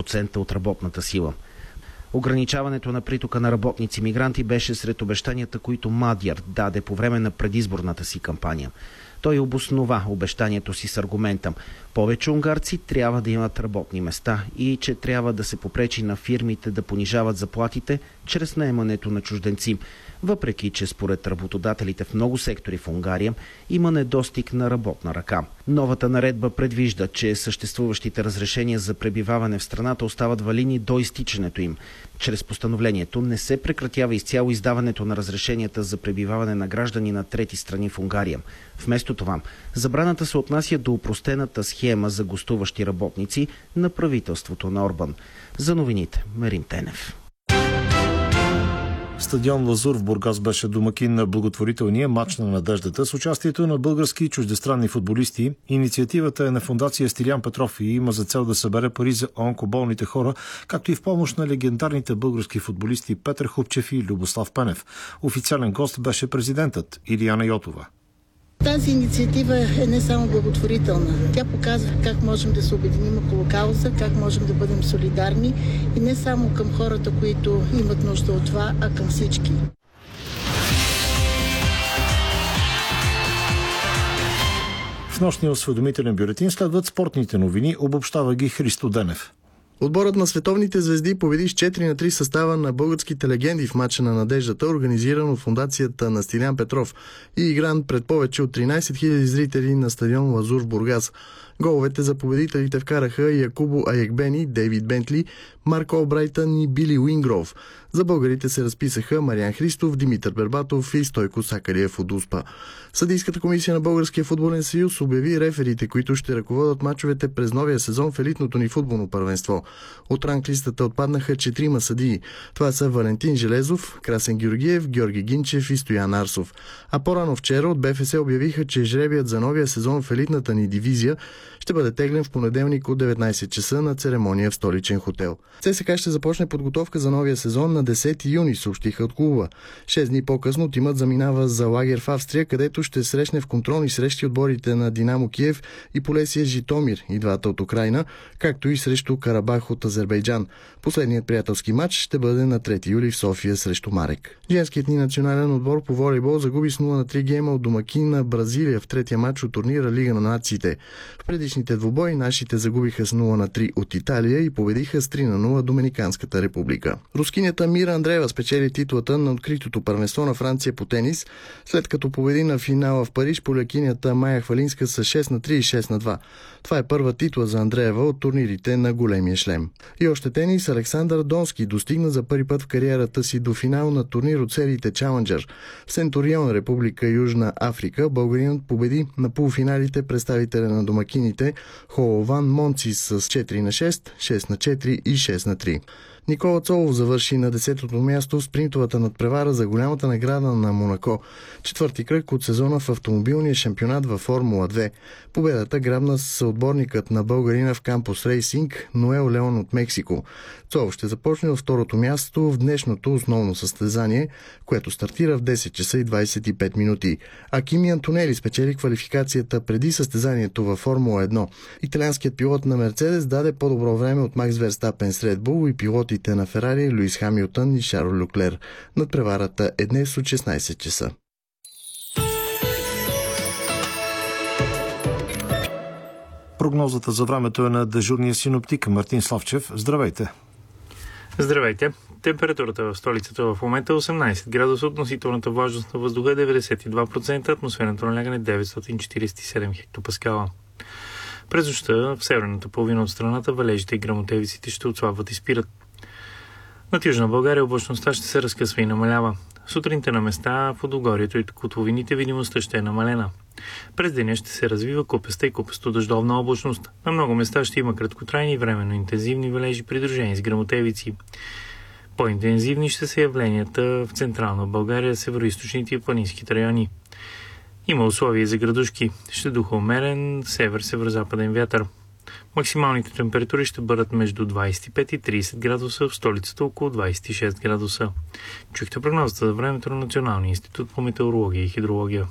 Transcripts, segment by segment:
10% от работната сила. Ограничаването на притока на работници мигранти беше сред обещанията, които Мадяр даде по време на предизборната си кампания. Той обоснова обещанието си с аргумента: повече унгарци трябва да имат работни места и че трябва да се попречи на фирмите да понижават заплатите чрез наемането на чужденци, въпреки че според работодателите в много сектори в Унгария има недостиг на работна ръка. Новата наредба предвижда, че съществуващите разрешения за пребиваване в страната остават валидни до изтичането им. Чрез постановлението не се прекратява изцяло издаването на разрешенията за пребиваване на граждани на трети страни в Унгария. Вместо това, забраната се отнася до опростената схема за гостуващи работници на правителството на Орбан. За новините, Мерим Тенев. Стадион Лазур в Бургас беше домакин на благотворителния мач на надеждата с участието на български и чуждестранни футболисти. Инициативата е на фондация Стилян Петров и има за цел да събере пари за онкоболните хора, както и в помощ на легендарните български футболисти Петър Хупчев и Любослав Пенев. Официален гост беше президентът Илияна Йотова. Тази инициатива е не само благотворителна. Тя показва как можем да се обединим около кауза, как можем да бъдем солидарни и не само към хората, които имат нужда от това, а към всички. В нощния осведомителен бюлетин следват спортните новини, обобщава ги Христо Денев. Отборът на световните звезди победи с 4-3 състава на българските легенди в мача на надеждата, организиран от фондацията на Стилян Петров и игран пред повече от 13 000 зрители на стадион Лазур в Бургас. Головете за победителите вкараха Якубо Аякбени, Дейвид Бентли, Марко Обрайтън и Били Уингров. За българите се разписаха Мариан Христов, Димитър Бербатов и Стойко Сакариев от УСПА. Съдийската комисия на Българския футболен съюз обяви реферите, които ще ръководят мачовете през новия сезон в елитното ни футболно първенство. От ранглистата отпаднаха 4 съдии. Това са Валентин Железов, Красен Георгиев, Георги Гинчев и Стоян Арсов. А по-рано вчера от БФС обявиха, че жребият за новия сезон в елитната ни дивизия ще бъде теглен в понеделник от 19 часа на церемония в столичен хотел. ЦСКА ще започне подготовка за новия сезон на 10 юни, съобщиха от клуба. 6 дни по-късно тимът заминава за лагер в Австрия, където ще срещне в контролни срещи отборите на Динамо Киев и Полесия Житомир, и двата от Украйна, както и срещу Карабах от Азербайджан. Последният приятелски матч ще бъде на 3 юли в София срещу Марек. Женският ни национален отбор по волейбол загуби с 0-3 гейма от домакин на Бразилия в третия матч от турнира Лига на нациите. В предишните двубои нашите загубиха с 0-3 от Италия и победиха с 3-0 Доминиканската република. Рускинята Мира Андреева спечели титлата на откритото първенство на Франция по тенис, след като победи на финала в Париж полякинята Майя Хвалинска с 6-3 и 6-2. Това е първа титла за Андреева от турнирите на големия шлем. И още тенис, Александър Донски достигна за първи път в кариерата си до финал на турнир от сериите Чаленджър. В Сенторион, Република Южна Африка, българинът победи на полуфиналите представителя на домакините Холован Монци с 4-6, 6-4 и 6-3. Никола Цолов завърши на 10-то място в спринтовата надпревара за голямата награда на Монако. Четвърти кръг от сезона в автомобилния шампионат във Формула 2. Победата грабна съотборникът на българина в Кампус Рейсинг Ноел Леон от Мексико. Цолов ще започне от второто място в днешното основно състезание, което стартира в 10 часа и 25 минути. А Кими Антонели спечели квалификацията преди състезанието във Формула 1. Италианският пилот на Мерцедес даде по-добро време от Макс Верстапен с Ред Бул и пилотите на Ферари Луис Хамилтън и Шарл Люклер. Надпреварата е днес от 16 часа. Прогнозата за времето е на дежурния синоптик Мартин Славчев. Здравейте! Здравейте! Температурата в столицата в момента е 18 градуса, относителната влажност на въздуха е 92%, атмосферното налягане 947 хектопаскала. През нощта в северната половина от страната валежите и гръмотевиците ще отслабват и спират. Над Южна България облачността ще се разкъсва и намалява. Сутринта на места в Удогорието и котловините видимостта ще е намалена. През деня ще се развива купеста и купесто-дъждовна облачност. На много места ще има краткотрайни и временно интензивни валежи, придружени с гръмотевици. По-интензивни ще са явленията в централна България, североизточните и планинските райони. Има условия за градушки. Ще духа умерен север-северозападен вятър. Максималните температури ще бъдат между 25 и 30 градуса, в столицата около 26 градуса. Чухте прогнозата за времето на Националния институт по метеорология и хидрология.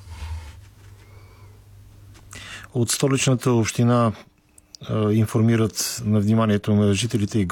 От столичната община информират на вниманието на жителите и